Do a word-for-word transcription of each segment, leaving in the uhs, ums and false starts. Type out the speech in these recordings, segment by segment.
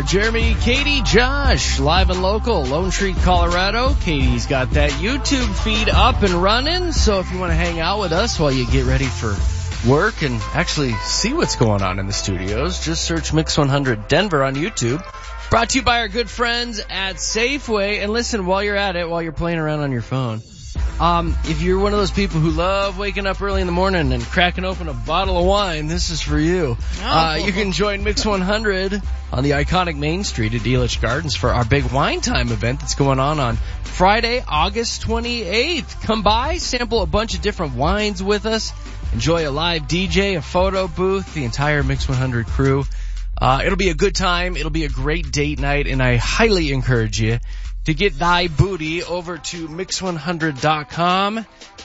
Jeremy, Katie, Josh, live and local, Lone Tree, Colorado. Katie's got that YouTube feed up and running, so if you want to hang out with us while you get ready for work and actually see what's going on in the studios, just search Mix one hundred Denver on YouTube. Brought to you by our good friends at Safeway. And listen, while you're at it, while you're playing around on your phone, um, if you're one of those people who love waking up early in the morning and cracking open a bottle of wine, this is for you. Oh. Uh, you can join Mix one hundred on the iconic Main Street at Elitch Gardens for our big wine time event that's going on on Friday, August twenty-eighth. Come by, sample a bunch of different wines with us, enjoy a live D J, a photo booth, the entire Mix one hundred crew. Uh, it'll be a good time. It'll be a great date night, and I highly encourage you to get thy booty over to mix one hundred dot com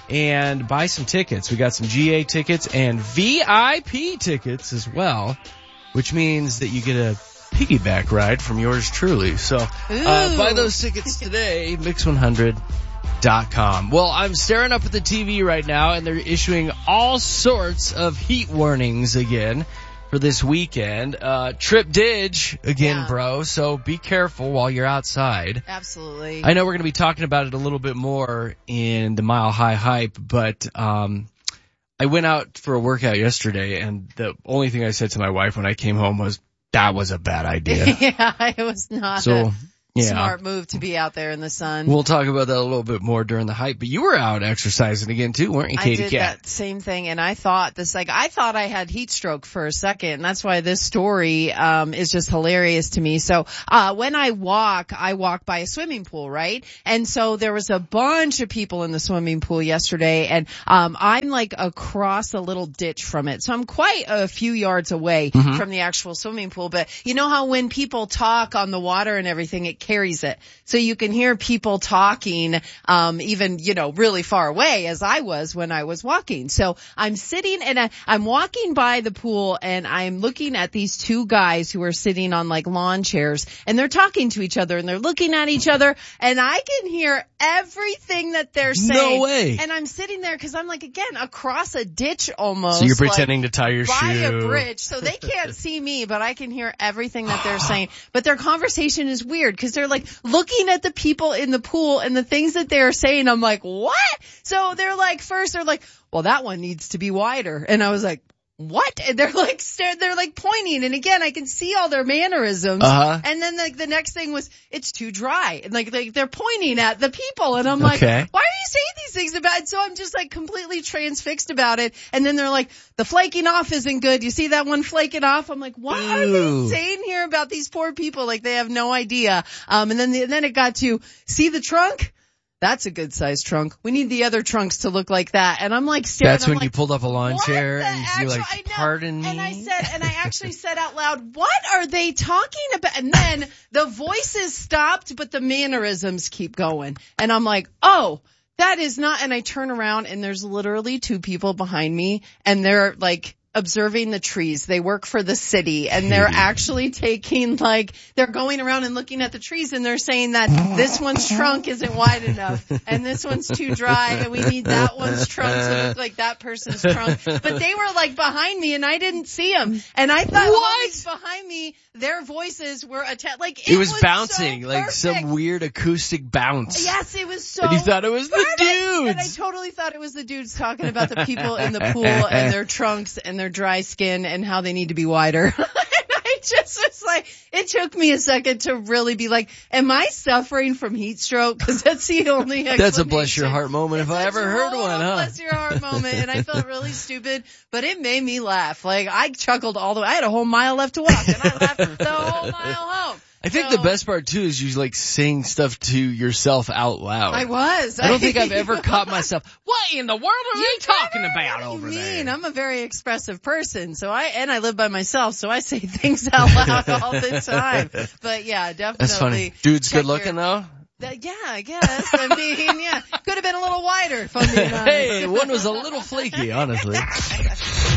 and buy some tickets. We got some G A tickets and V I P tickets as well, which means that you get a piggyback ride from yours truly. So, uh, buy those tickets today, mix one hundred dot com. Well, I'm staring up at the T V right now, and they're issuing all sorts of heat warnings again for this weekend. Uh, trip dig again, yeah. bro. So be careful while you're outside. Absolutely. I know we're going to be talking about it a little bit more in the Mile High Hype, but, um, I went out for a workout yesterday, and the only thing I said to my wife when I came home was, that was a bad idea. Yeah, it was not So, a yeah. smart move to be out there in the sun. We'll talk about that a little bit more during the hype, but you were out exercising again too, weren't you, Katie I did Cat? that same thing, and I thought this, like, I thought I had heat stroke for a second, and that's why this story, um, is just hilarious to me. So, uh, when I walk, I walk by a swimming pool, right? And so there was a bunch of people in the swimming pool yesterday, and, um, I'm like across a little ditch from it. So I'm quite a few yards away mm-hmm. from the actual swimming pool, but you know how when people talk on the water and everything, it carries it. So you can hear people talking, um, even, you know, really far away, as I was when I was walking. So I'm sitting and I, I'm walking by the pool, and I'm looking at these two guys who are sitting on like lawn chairs, and they're talking to each other, and they're looking at each other, and I can hear everything that they're saying. No way. And I'm sitting there because I'm like, again, across a ditch almost. So you're pretending like, to tie your by shoe. a bridge. So they can't see me, but I can hear everything that they're saying. But their conversation is weird because they're like looking at the people in the pool and the things that they're saying. I'm like, what? So they're like, first they're like, well, that one needs to be wider. And I was like, what? And they're like, stare, they're like pointing. And again, I can see all their mannerisms. Uh-huh. And then like the next thing was, it's too dry. And like, like they're pointing at the people. And I'm like, okay. why are you saying these things about it? So I'm just like completely transfixed about it. And then they're like, the flaking off isn't good. You see that one flaking off? I'm like, what Ooh. are they saying here about these poor people? Like they have no idea. Um, and then, the, and then it got to see the trunk. That's a good sized trunk. We need the other trunks to look like that. And I'm like staring. That's I'm when like, you pulled up a lawn what chair the and you're actual, like, I know. pardon me? And I said, and I actually said out loud, what are they talking about? And then the voices stopped, but the mannerisms keep going. And I'm like, oh, that is not, and I turn around and there's literally two people behind me, and they're like, observing the trees. They work for the city, and they're actually taking like, they're going around and looking at the trees, and they're saying that this one's trunk isn't wide enough and this one's too dry and we need that one's trunk to look like that person's trunk. But they were like behind me and I didn't see them. And I thought what? behind me, their voices were attached. Like it, it was, was bouncing, so like some weird acoustic bounce. Yes, it was so And you thought it was the perfect. dudes. And I totally thought it was the dudes talking about the people in the pool and their trunks and their dry skin and how they need to be wider. And I just was like, it took me a second to really be like, am I suffering from heat stroke? Because that's the only explanation. That's a bless your heart moment if I ever heard one, one, huh? Bless your heart moment. And I felt really stupid, but it made me laugh. Like I chuckled all the way. I had a whole mile left to walk and I laughed the whole mile home. I think so, the best part too is you like saying stuff to yourself out loud. I was. I don't think I've ever caught myself. What in the world are you they talking about over mean? there? I'm a very expressive person, so I and I live by myself, so I say things out loud all the time. But yeah, definitely. That's funny. Dude's good looking your, though. That, yeah, I guess. I mean, yeah, could have been a little wider. If I'm being honest. Hey, one was a little flaky, honestly.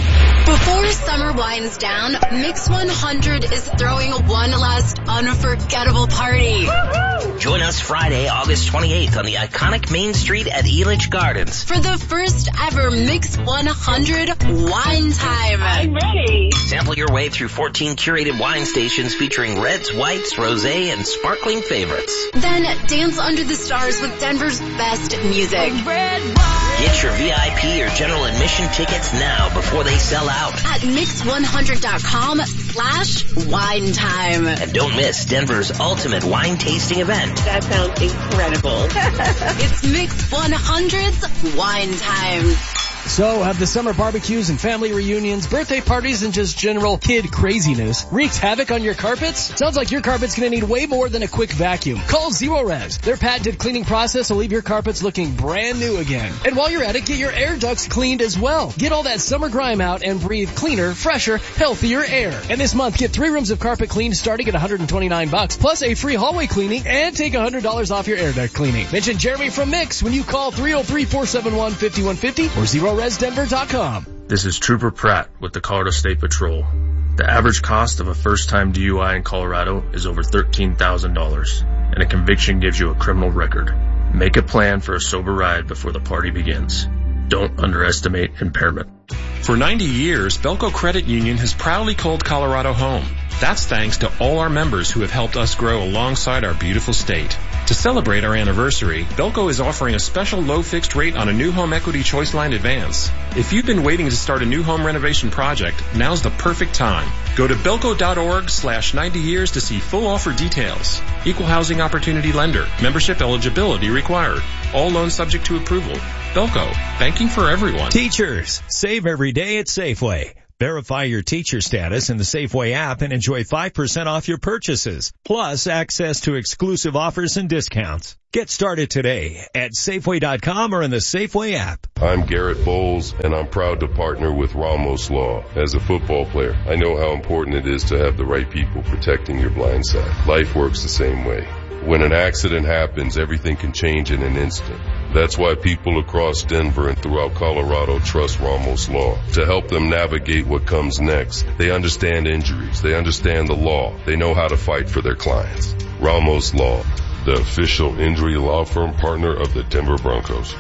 Before summer winds down, Mix one hundred is throwing one last unforgettable party. Woo-hoo! Join us Friday, August twenty-eighth on the iconic Main Street at Elitch Gardens for the first ever Mix one hundred Wine Time. I'm ready. Sample your way through fourteen curated wine stations featuring reds, whites, rosé, and sparkling favorites. Then dance under the stars with Denver's best music. Red wine. Get your V I P or general admission tickets now before they sell out. At mix one hundred dot com slash wine time. And don't miss Denver's ultimate wine tasting event. That sounds incredible. It's Mix one hundred's Wine Time. So, have the summer barbecues and family reunions, birthday parties, and just general kid craziness wreaked havoc on your carpets? Sounds like your carpet's gonna need way more than a quick vacuum. Call Zero Res. Their patented cleaning process will leave your carpets looking brand new again. And while you're at it, get your air ducts cleaned as well. Get all that summer grime out and breathe cleaner, fresher, healthier air. And this month, get three rooms of carpet cleaned starting at one hundred twenty-nine bucks, plus a free hallway cleaning and take one hundred dollars off your air duct cleaning. Mention Jeremy from Mix when you call three oh three, four seven one, five one five oh or zero res denver dot com. This is Trooper Pratt with the Colorado State Patrol. The average cost of a first-time D U I in Colorado is over thirteen thousand dollars, and a conviction gives you a criminal record. Make a plan for a sober ride before the party begins. Don't underestimate impairment. For ninety years, Belco Credit Union has proudly called Colorado home. That's thanks to all our members who have helped us grow alongside our beautiful state. To celebrate our anniversary, Belco is offering a special low fixed rate on a new home equity choice line advance. If you've been waiting to start a new home renovation project, now's the perfect time. Go to belco.org slash 90 years to see full offer details. Equal housing opportunity lender. Membership eligibility required. All loans subject to approval. Belco, banking for everyone. Teachers, save every day at Safeway. Verify your teacher status in the Safeway app and enjoy five percent off your purchases, plus access to exclusive offers and discounts. Get started today at Safeway dot com or in the Safeway app. I'm Garrett Bowles, and I'm proud to partner with Ramos Law. As a football player, I know how important it is to have the right people protecting your blind side. Life works the same way. When an accident happens, everything can change in an instant. That's why people across Denver and throughout Colorado trust Ramos Law to help them navigate what comes next. They understand injuries. They understand the law. They know how to fight for their clients. Ramos Law, the official injury law firm partner of the Denver Broncos.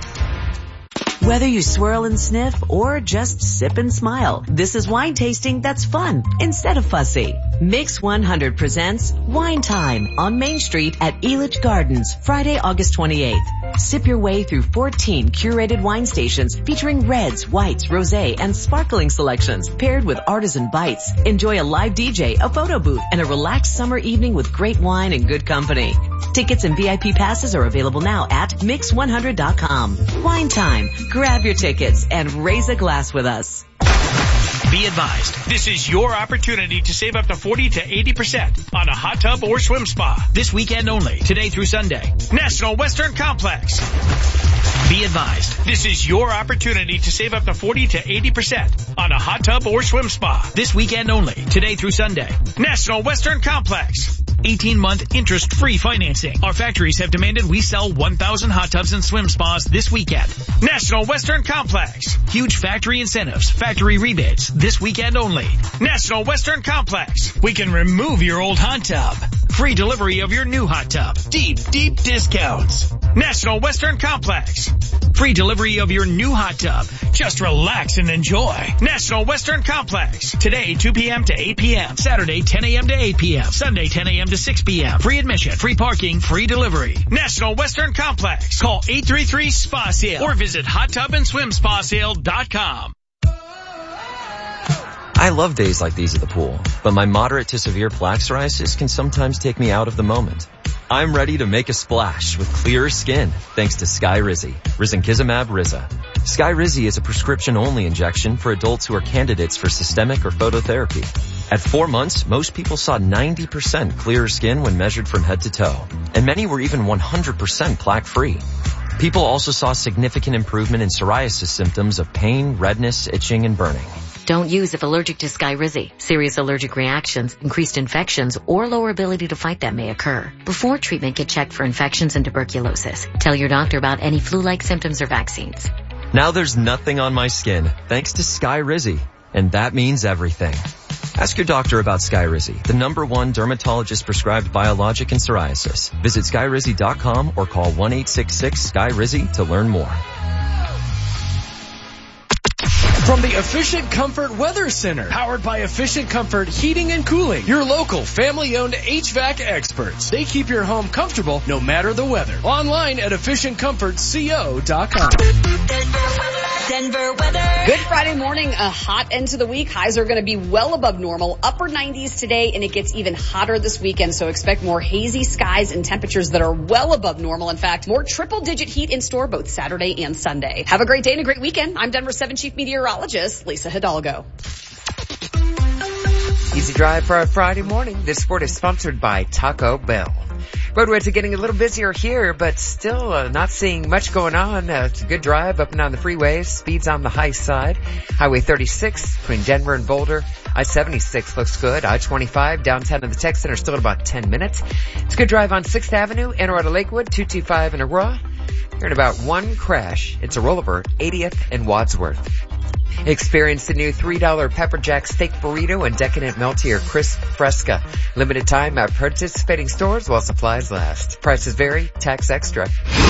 Whether you swirl and sniff or just sip and smile, this is wine tasting that's fun instead of fussy. Mix one hundred presents Wine Time on Main Street at Elitch Gardens, Friday, August twenty-eighth. Sip your way through fourteen curated wine stations featuring reds, whites, rosé, and sparkling selections paired with artisan bites. Enjoy a live D J, a photo booth, and a relaxed summer evening with great wine and good company. Tickets and V I P passes are available now at mix one hundred dot com. Wine Time. Grab your tickets and raise a glass with us. Be advised, this is your opportunity to save up to forty to eighty percent on a hot tub or swim spa. This weekend only, today through Sunday. National Western Complex. Be advised, this is your opportunity to save up to forty to eighty percent on a hot tub or swim spa. This weekend only, today through Sunday. National Western Complex. eighteen month interest-free financing. Our factories have demanded we sell one thousand hot tubs and swim spas this weekend. National Western Complex. Huge factory incentives, factory rebates, this weekend only. National Western Complex. We can remove your old hot tub. Free delivery of your new hot tub. Deep, deep discounts. National Western Complex. Free delivery of your new hot tub. Just relax and enjoy. National Western Complex. Today, two p.m. to eight p.m. Saturday, ten a.m. to eight p.m. Sunday, ten a.m. to six p.m. Free admission, free parking, free delivery. National Western Complex. Call eight three three, S P A sale or visit hot tub and swim spa sale dot com. I love days like these at the pool, but my moderate to severe plaque psoriasis can sometimes take me out of the moment. I'm ready to make a splash with clearer skin thanks to Skyrizi, Risankizumab Riza. Skyrizi is a prescription-only injection for adults who are candidates for systemic or phototherapy. At four months, most people saw ninety percent clearer skin when measured from head to toe, and many were even one hundred percent plaque-free. People also saw significant improvement in psoriasis symptoms of pain, redness, itching, and burning. Don't use if allergic to Skyrizi. Serious allergic reactions, increased infections, or lower ability to fight them may occur. Before treatment, get checked for infections and tuberculosis. Tell your doctor about any flu-like symptoms or vaccines. Now there's nothing on my skin thanks to Skyrizi. And that means everything. Ask your doctor about Skyrizi, the number one dermatologist-prescribed biologic in psoriasis. Visit skyrizi dot com or call one eight six six sky rizi to learn more. From the Efficient Comfort Weather Center, powered by Efficient Comfort Heating and Cooling, your local family-owned H V A C experts. They keep your home comfortable no matter the weather. Online at efficient comfort co dot com. Denver weather. Good Friday morning, a hot end to the week. Highs are going to be well above normal, upper nineties today, and it gets even hotter this weekend, so expect more hazy skies and temperatures that are well above normal. In fact, more triple-digit heat in store both Saturday and Sunday. Have a great day and a great weekend. I'm Denver seven Chief Meteorologist Lisa Hidalgo. Easy drive for a Friday morning. This sport is sponsored by Taco Bell. Roadways are getting a little busier here, but still uh, not seeing much going on. Uh, it's a good drive up and down the freeways. Speeds on the high side. Highway thirty-six between Denver and Boulder. I seventy-six looks good. I twenty-five downtown to the Tech Center still at about ten minutes. It's a good drive on sixth Avenue, Anne Arundel Lakewood, two two five in Aurora. Hearing about one crash. It's a rollover, eightieth and Wadsworth. Experience the new three dollar Pepper Jack Steak Burrito and Decadent Meltier Crisp Fresca. Limited time at participating stores while supplies last. Prices vary, tax extra.